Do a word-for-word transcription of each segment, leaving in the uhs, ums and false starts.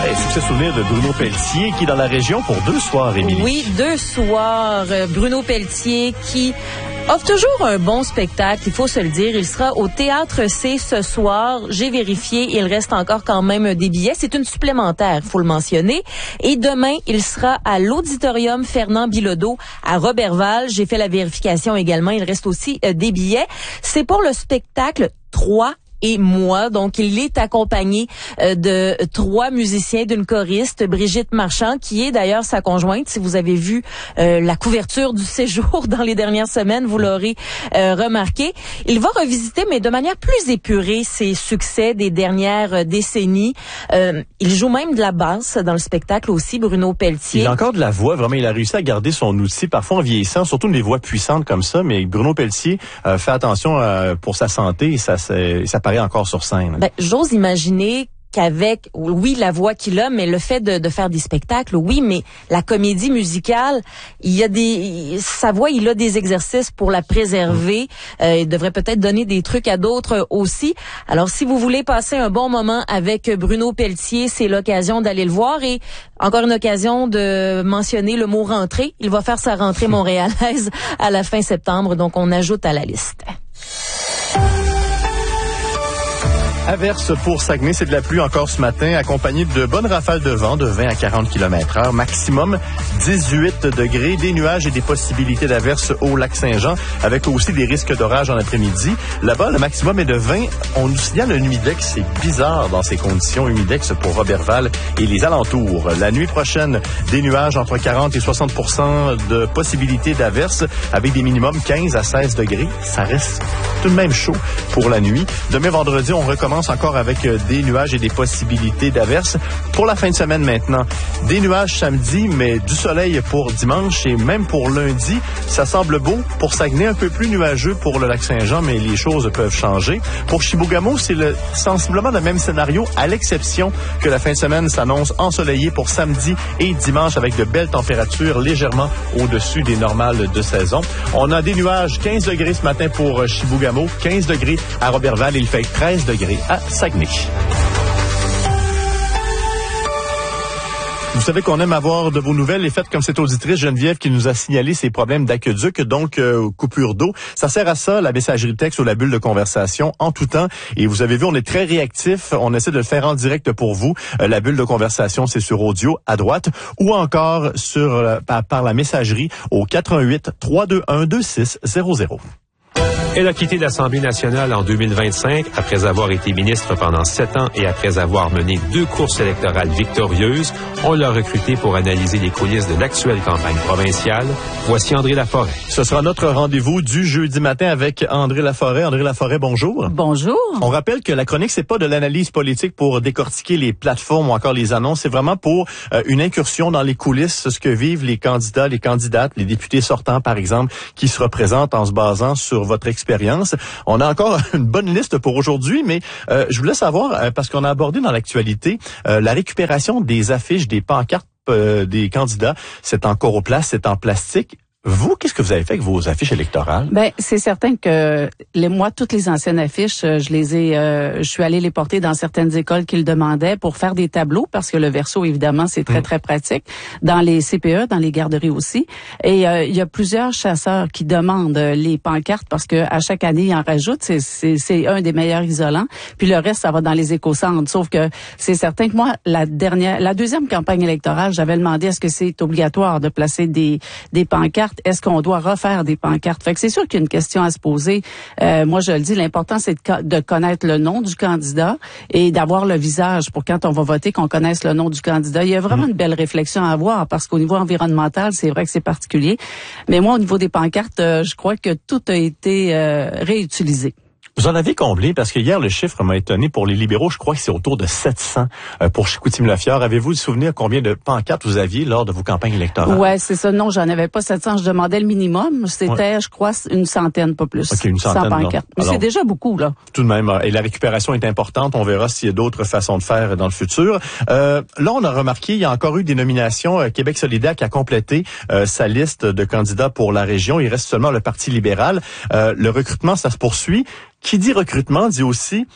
et succès souvenir de Bruno Pelletier qui est dans la région pour deux soirs, Émilie. Oui, deux soirs. Bruno Pelletier qui offre toujours un bon spectacle, il faut se le dire. Il sera au Théâtre C ce soir. J'ai vérifié, il reste encore quand même des billets. C'est une supplémentaire, faut le mentionner. Et demain, il sera à l'Auditorium Fernand Bilodeau à Roberval. J'ai fait la vérification également. Il reste aussi euh, des billets. C'est pour le spectacle trois et moi. Donc, il est accompagné euh, de trois musiciens, d'une choriste, Brigitte Marchand, qui est d'ailleurs sa conjointe. Si vous avez vu euh, la couverture du séjour dans les dernières semaines, vous l'aurez euh, remarqué. Il va revisiter, mais de manière plus épurée, ses succès des dernières euh, décennies. Euh, il joue même de la basse dans le spectacle aussi, Bruno Pelletier. Il a encore de la voix, vraiment. Il a réussi à garder son outil, parfois en vieillissant, surtout des voix puissantes comme ça. Mais Bruno Pelletier euh, fait attention euh, pour sa santé et ça, ça, ça paraît encore sur scène. Ben, j'ose imaginer qu'avec, oui, la voix qu'il a, mais le fait de, de faire des spectacles, oui, mais la comédie musicale, il y a des, sa voix, il a des exercices pour la préserver. Euh, il devrait peut-être donner des trucs à d'autres aussi. Alors, si vous voulez passer un bon moment avec Bruno Pelletier, c'est l'occasion d'aller le voir et encore une occasion de mentionner le mot rentrée. Il va faire sa rentrée montréalaise à la fin septembre, donc on ajoute à la liste. Averse pour Saguenay, c'est de la pluie encore ce matin, accompagnée de bonnes rafales de vent de vingt à quarante kilomètres heure, maximum dix-huit degrés, des nuages et des possibilités d'averse au lac Saint-Jean, avec aussi des risques d'orage en après-midi. Là-bas, le maximum est de vingt. On nous signale un humidex, c'est bizarre dans ces conditions, humidex pour Roberval et les alentours. La nuit prochaine, des nuages entre quarante et soixante pour cent de possibilités d'averse, avec des minimums quinze à seize degrés. Ça reste tout de même chaud pour la nuit. Demain, vendredi, on recommence encore avec des nuages et des possibilités d'averses. Pour la fin de semaine maintenant, des nuages samedi, mais du soleil pour dimanche et même pour lundi. Ça semble beau. Pour Saguenay, un peu plus nuageux pour le lac Saint-Jean, mais les choses peuvent changer. Pour Chibougamau, c'est le, sensiblement le même scénario, à l'exception que la fin de semaine s'annonce ensoleillée pour samedi et dimanche avec de belles températures légèrement au-dessus des normales de saison. On a des nuages, quinze degrés ce matin pour Chibougamau, quinze degrés à Roberval et il fait treize degrés à Saguenay. Vous savez qu'on aime avoir de vos nouvelles et faites comme cette auditrice Geneviève qui nous a signalé ses problèmes d'aqueduc, donc euh, coupure d'eau. Ça sert à ça, la messagerie texte ou la bulle de conversation en tout temps. Et vous avez vu, on est très réactif. On essaie de le faire en direct pour vous. Euh, la bulle de conversation, c'est sur audio à droite ou encore sur euh, par, par la messagerie au quatre un huit, trois deux un, deux six zéro zéro. Elle a quitté l'Assemblée nationale en deux mille vingt-cinq après avoir été ministre pendant sept ans et après avoir mené deux courses électorales victorieuses. On l'a recrutée pour analyser les coulisses de l'actuelle campagne provinciale. Voici André Laforêt. Ce sera notre rendez-vous du jeudi matin avec André Laforêt. André Laforêt, bonjour. Bonjour. On rappelle que la chronique, c'est pas de l'analyse politique pour décortiquer les plateformes ou encore les annonces. C'est vraiment pour euh, une incursion dans les coulisses, ce que vivent les candidats, les candidates, les députés sortants, par exemple, qui se représentent en se basant sur votre expérience. On a encore une bonne liste pour aujourd'hui, mais euh, je voulais savoir, euh, parce qu'on a abordé dans l'actualité, euh, la récupération des affiches, des pancartes euh, des candidats. C'est en coroplast, c'est en plastique. Vous, qu'est-ce que vous avez fait avec vos affiches électorales? Ben, c'est certain que les moi toutes les anciennes affiches, je les ai euh, je suis allée les porter dans certaines écoles qui le demandaient pour faire des tableaux parce que le verso évidemment, c'est très mmh. très pratique dans les C P E, dans les garderies aussi. Et euh, il y a plusieurs chasseurs qui demandent les pancartes parce que à chaque année, ils en rajoutent, c'est c'est c'est un des meilleurs isolants. Puis le reste ça va dans les éco-centres, sauf que c'est certain que moi la dernière la deuxième campagne électorale, j'avais demandé est-ce que c'est obligatoire de placer des des pancartes. Est-ce qu'on doit refaire des pancartes? Fait que c'est sûr qu'il y a une question à se poser. Euh, moi, je le dis, l'important, c'est de, de connaître le nom du candidat et d'avoir le visage pour quand on va voter, qu'on connaisse le nom du candidat. Il y a vraiment une belle réflexion à avoir parce qu'au niveau environnemental, c'est vrai que c'est particulier. Mais moi, au niveau des pancartes, euh, je crois que tout a été euh, réutilisé. Vous en avez comblé parce que hier, le chiffre m'a étonné pour les libéraux. Je crois que c'est autour de sept cents euh, pour Chicoutimi-Lafière. Avez-vous le souvenir combien de pancartes vous aviez lors de vos campagnes électorales? Ouais, c'est ça. Non, j'en avais pas sept cents. Je demandais le minimum. C'était, ouais. je crois, une centaine, pas plus. OK, une centaine, sans pancartes. Mais alors, c'est déjà beaucoup, là. Tout de même. Et la récupération est importante. On verra s'il y a d'autres façons de faire dans le futur. Euh, là, on a remarqué, il y a encore eu des nominations. Euh, Québec solidaire qui a complété euh, sa liste de candidats pour la région. Il reste seulement le Parti libéral. Euh, le recrutement, ça se poursuit. Qui dit recrutement dit aussi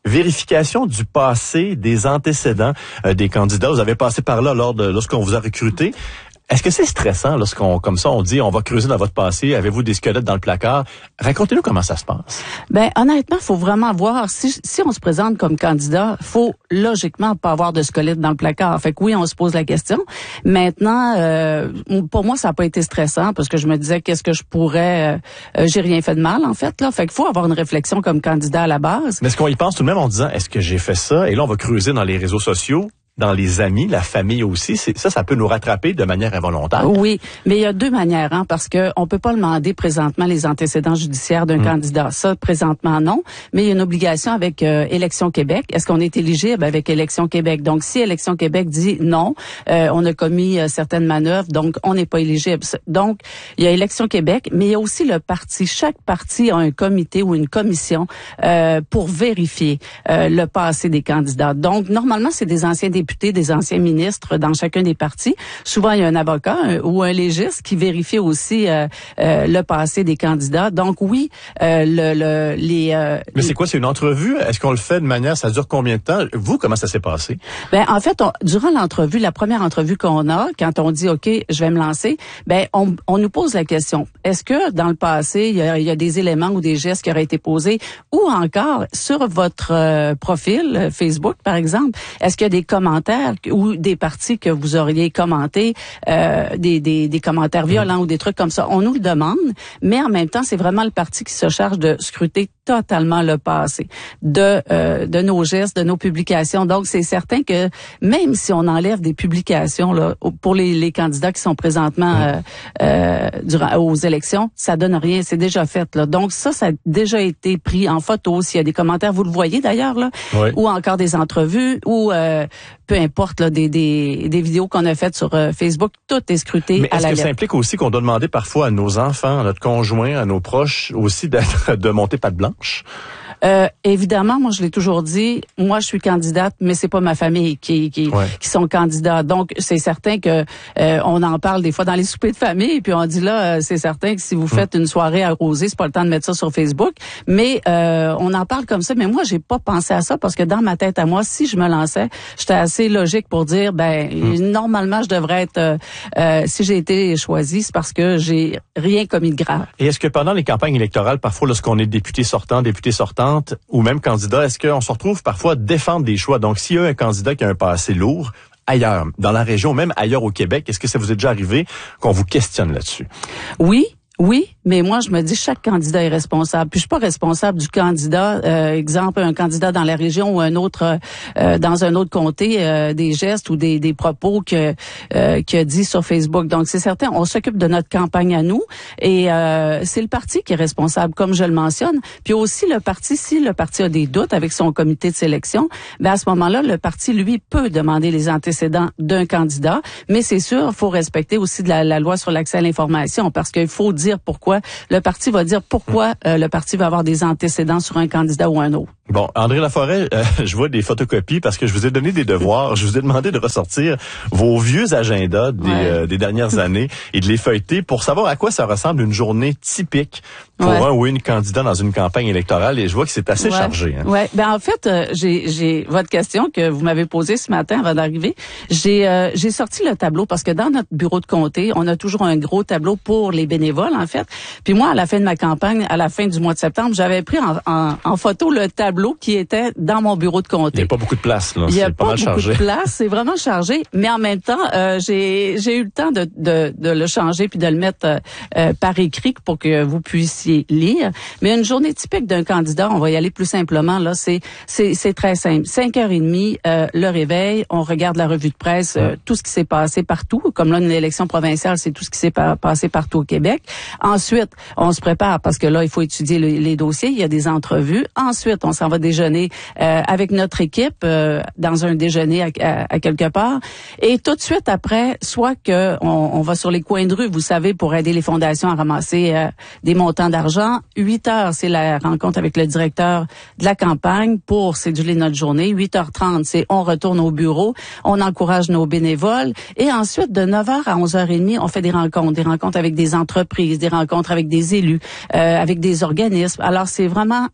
vérification du passé, des antécédents euh, des candidats. Vous avez passé par là lors de lorsqu'on vous a recruté. Est-ce que c'est stressant lorsqu'on, comme ça, on dit, on va creuser dans votre passé, avez-vous des squelettes dans le placard? Racontez-nous comment ça se passe. Ben, honnêtement, faut vraiment voir, si, si on se présente comme candidat, faut logiquement pas avoir de squelette dans le placard. Fait que oui, on se pose la question. Maintenant, euh, pour moi, ça n'a pas été stressant parce que je me disais, qu'est-ce que je pourrais, euh, j'ai rien fait de mal, en fait, là. Fait qu'il faut avoir une réflexion comme candidat à la base. Mais est-ce qu'on y pense tout de même en disant, est-ce que j'ai fait ça? Et là, on va creuser dans les réseaux sociaux. Dans les amis, la famille aussi, c'est, ça, ça peut nous rattraper de manière involontaire. Oui, mais il y a deux manières, hein, parce que on peut pas demander présentement les antécédents judiciaires d'un mmh. candidat. Ça, présentement, non. Mais il y a une obligation avec euh, Élections Québec. Est-ce qu'on est éligible avec Élections Québec? Donc, si Élections Québec dit non, euh, on a commis euh, certaines manœuvres, donc on n'est pas éligible. Donc, il y a Élections Québec, mais il y a aussi le parti. Chaque parti a un comité ou une commission euh, pour vérifier euh, le passé des candidats. Donc, normalement, c'est des anciens députés députés, des anciens ministres dans chacun des partis. Souvent, il y a un avocat un, ou un légiste qui vérifie aussi euh, euh, le passé des candidats. Donc oui, euh, le, le, les... Euh, Mais c'est quoi, c'est une entrevue? Est-ce qu'on le fait de manière, ça dure combien de temps? Vous, comment ça s'est passé? Ben en fait, on, durant l'entrevue, la première entrevue qu'on a, quand on dit, OK, je vais me lancer, ben on, on nous pose la question, est-ce que dans le passé, il y a, il y a des éléments ou des gestes qui auraient été posés, ou encore sur votre euh, profil Facebook, par exemple, est-ce qu'il y a des commentaires ou des parties que vous auriez commenté, euh, des, des, des commentaires violents ou des trucs comme ça. On nous le demande, mais en même temps, c'est vraiment le parti qui se charge de scruter totalement le passé de euh, de nos gestes, de nos publications. Donc, c'est certain que même si on enlève des publications là pour les, les candidats qui sont présentement euh, euh, durant aux élections, ça donne rien. C'est déjà fait là. Donc ça, ça a déjà été pris en photo. S'il y a des commentaires, vous le voyez d'ailleurs là, oui. Ou encore des entrevues, ou euh, peu importe là, des, des, des vidéos qu'on a faites sur euh, Facebook, tout est scruté Mais à la lettre. Est-ce que ça implique aussi qu'on doit demander parfois à nos enfants, à notre conjoint, à nos proches aussi d'être de monter patte blanche? Euh, évidemment, moi je l'ai toujours dit, moi je suis candidate, mais c'est pas ma famille qui qui, ouais. qui sont candidats. Donc c'est certain que euh, on en parle des fois dans les soupers de famille, puis on dit là, euh, c'est certain que si vous faites mmh. une soirée arrosée, c'est pas le temps de mettre ça sur Facebook. Mais euh, on en parle comme ça. Mais moi j'ai pas pensé à ça parce que dans ma tête à moi, si je me lançais, j'étais assez logique pour dire ben mmh. normalement je devrais être euh, euh, si j'ai été choisie, c'est parce que j'ai rien commis de grave. Et est-ce que pendant les campagnes électorales, parfois lorsqu'on est député sortant, député sortant ou même candidat, est-ce qu'on se retrouve parfois à défendre des choix? Donc, s'il y a un candidat qui a un passé lourd ailleurs, dans la région, même ailleurs au Québec, est-ce que ça vous est déjà arrivé qu'on vous questionne là-dessus? Oui. Oui, mais moi je me dis chaque candidat est responsable. Puis je suis pas responsable du candidat. Euh, exemple, un candidat dans la région ou un autre euh, dans un autre comté, euh, des gestes ou des, des propos que euh, qu'il a dit sur Facebook. Donc c'est certain, on s'occupe de notre campagne à nous et euh, c'est le parti qui est responsable, comme je le mentionne. Puis aussi le parti, si le parti a des doutes avec son comité de sélection, ben à ce moment-là, le parti lui peut demander les antécédents d'un candidat. Mais c'est sûr, il faut respecter aussi de la, la loi sur l'accès à l'information parce qu'il faut dire dire pourquoi, le parti va dire pourquoi euh, le parti va avoir des antécédents sur un candidat ou un autre. Bon, André Laforêt, euh, je vois des photocopies parce que je vous ai donné des devoirs. Je vous ai demandé de ressortir vos vieux agendas des, ouais. euh, des dernières années et de les feuilleter pour savoir à quoi ça ressemble une journée typique pour ouais. un ou une candidat dans une campagne électorale. Et je vois que c'est assez ouais. chargé. Hein. Ouais. Ben en fait, euh, j'ai, j'ai votre question que vous m'avez posée ce matin avant d'arriver. J'ai, euh, j'ai sorti le tableau parce que dans notre bureau de comté, on a toujours un gros tableau pour les bénévoles en fait. Puis moi, à la fin de ma campagne, à la fin du mois de septembre, j'avais pris en, en, en photo le tableau qui était dans mon bureau de comté. Il n'y a pas beaucoup de place, là. Il n'y a c'est pas, pas mal beaucoup chargé. de place, c'est vraiment chargé. Mais en même temps, euh, j'ai j'ai eu le temps de, de, de le changer puis de le mettre euh, par écrit pour que vous puissiez lire. Mais une journée typique d'un candidat, on va y aller plus simplement, là, c'est c'est, c'est très simple. cinq heures trente, euh, le réveil, on regarde la revue de presse, euh, tout ce qui s'est passé partout. Comme là, une élection provinciale, c'est tout ce qui s'est pa- passé partout au Québec. Ensuite, on se prépare parce que là, il faut étudier le, les dossiers, il y a des entrevues. Ensuite, on s'en va déjeuner euh, avec notre équipe euh, dans un déjeuner à, à, à quelque part. Et tout de suite après, soit que on, on va sur les coins de rue, vous savez, pour aider les fondations à ramasser euh, des montants d'argent. huit heures, c'est la rencontre avec le directeur de la campagne pour céduler notre journée. huit heures trente, c'est on retourne au bureau, on encourage nos bénévoles. Et ensuite, de neuf heures à onze heures trente, on fait des rencontres, des rencontres avec des entreprises, des rencontres avec des élus, euh, avec des organismes. Alors, c'est vraiment euh,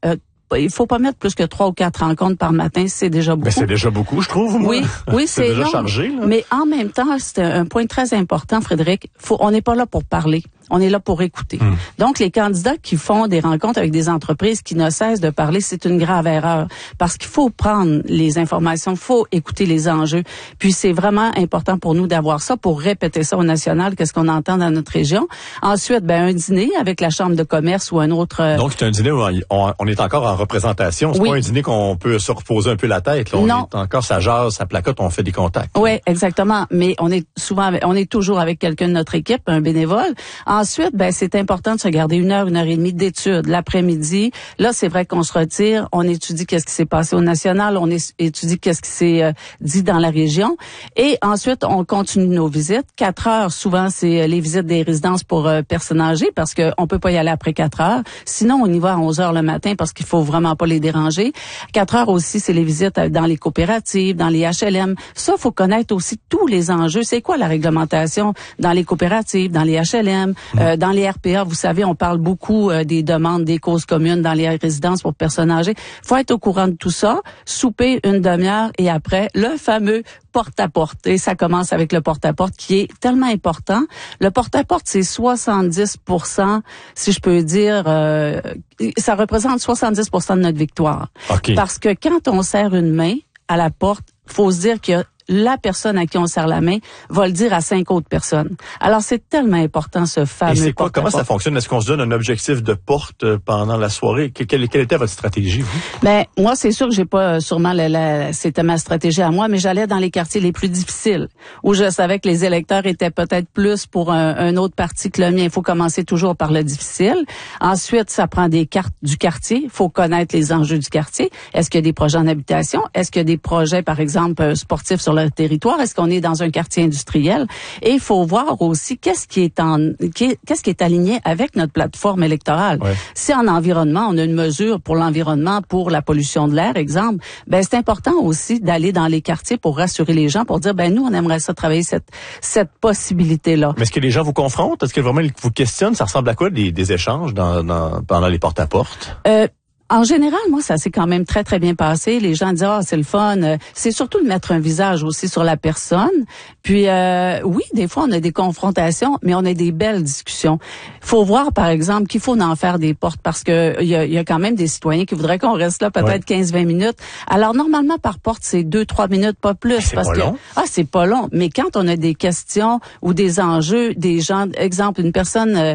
il faut pas mettre plus que trois ou quatre rencontres par matin, c'est déjà beaucoup. Mais c'est déjà beaucoup, je trouve, moi. Oui, oui, c'est, c'est déjà long, chargé, là. Mais en même temps, c'est un point très important, Frédéric. Faut, on n'est pas là pour parler. On est là pour écouter. Mmh. Donc, les candidats qui font des rencontres avec des entreprises qui ne cessent de parler, c'est une grave erreur. Parce qu'il faut prendre les informations, il faut écouter les enjeux. Puis, c'est vraiment important pour nous d'avoir ça, pour répéter ça au national, qu'est-ce qu'on entend dans notre région. Ensuite, ben un dîner avec la Chambre de commerce ou un autre... Euh... Donc, c'est un dîner où on, on est encore en représentation. C'est oui. pas un dîner qu'on peut se reposer un peu la tête. Là. On non. est encore, ça jase, ça placote, on fait des contacts. Oui, exactement. Mais on est souvent, avec, on est toujours avec quelqu'un de notre équipe, un bénévole. Ensuite, ben c'est important de se garder une heure, une heure et demie d'études. L'après-midi, là, c'est vrai qu'on se retire, on étudie qu'est-ce qui s'est passé au national, on est, étudie qu'est-ce qui s'est euh, dit dans la région. Et ensuite, on continue nos visites. Quatre heures, souvent, c'est les visites des résidences pour euh, personnes âgées parce qu'on peut pas y aller après quatre heures. Sinon, on y va à onze heures le matin parce qu'il faut vraiment pas les déranger. Quatre heures aussi, c'est les visites dans les coopératives, dans les H L M. Ça, faut connaître aussi tous les enjeux. C'est quoi la réglementation dans les coopératives, dans les H L M, mmh. euh, dans les R P A? Vous savez, on parle beaucoup euh, des demandes des causes communes dans les résidences pour personnes âgées. Faut être au courant de tout ça, souper une demi-heure et après, le fameux porte-à-porte. Et ça commence avec le porte-à-porte qui est tellement important. Le porte-à-porte, c'est soixante-dix pour cent, si je peux dire, euh, ça représente soixante-dix pour cent de notre victoire. Okay. Parce que quand on serre une main à la porte, faut se dire qu'il y a la personne à qui on serre la main va le dire à cinq autres personnes. Alors, c'est tellement important, ce fameux porte-à-porte. Et c'est quoi, comment ça fonctionne? Est-ce qu'on se donne un objectif de porte pendant la soirée? Quelle, quelle était votre stratégie, vous? Ben, moi, c'est sûr que j'ai pas sûrement la, la, c'était ma stratégie à moi, mais j'allais dans les quartiers les plus difficiles, où je savais que les électeurs étaient peut-être plus pour un, un autre parti que le mien. Il faut commencer toujours par le difficile. Ensuite, ça prend des cartes du quartier. Il faut connaître les enjeux du quartier. Est-ce qu'il y a des projets en habitation? Est-ce qu'il y a des projets, par exemple, sportifs sur le territoire? Est-ce qu'on est dans un quartier industriel? Et il faut voir aussi qu'est-ce qui est en, qu'est-ce qui est aligné avec notre plateforme électorale. Ouais. Si en environnement, on a une mesure pour l'environnement, pour la pollution de l'air, exemple, ben c'est important aussi d'aller dans les quartiers pour rassurer les gens, pour dire, ben nous, on aimerait ça travailler cette, cette possibilité-là. Mais est-ce que les gens vous confrontent? Est-ce que vraiment ils vous questionnent? Ça ressemble à quoi des, des échanges dans, dans, pendant les porte-à-porte? Euh, En général, moi, ça s'est quand même très, très bien passé. Les gens disent, ah, c'est le fun. C'est surtout de mettre un visage aussi sur la personne. Puis, euh, oui, des fois, on a des confrontations, mais on a des belles discussions. Il faut voir, par exemple, qu'il faut en faire des portes parce que il y a, y a quand même des citoyens qui voudraient qu'on reste là peut-être ouais. quinze vingt minutes. Alors, normalement, par porte, c'est deux trois minutes, pas plus. C'est parce pas que, long. Ah, c'est pas long. Mais quand on a des questions ou des enjeux, des gens, exemple, une personne, euh,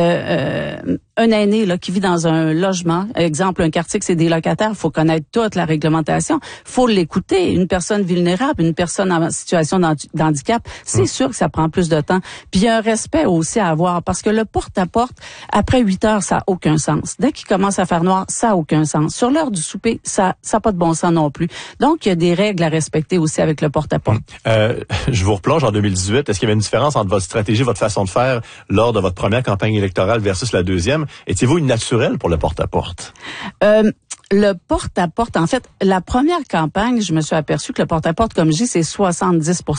euh, un aîné là qui vit dans un logement, exemple, un quartier que c'est des locataires, il faut connaître toute la réglementation, faut l'écouter. Une personne vulnérable, une personne en situation d'handicap, c'est mmh. sûr que ça prend plus de temps. Puis il y a un respect aussi à avoir parce que le porte-à-porte, après huit heures, ça n'a aucun sens. Dès qu'il commence à faire noir, ça n'a aucun sens. Sur l'heure du souper, ça ça n'a pas de bon sens non plus. Donc, il y a des règles à respecter aussi avec le porte-à-porte. Mmh. Euh, je vous replonge en deux mille dix-huit. Est-ce qu'il y avait une différence entre votre stratégie, votre façon de faire lors de votre première campagne électorale versus la deuxième? Étiez-vous une naturelle pour le porte-à-porte? Euh, le porte-à-porte, en fait, la première campagne, je me suis aperçue que le porte-à-porte, comme je dis, c'est soixante-dix pour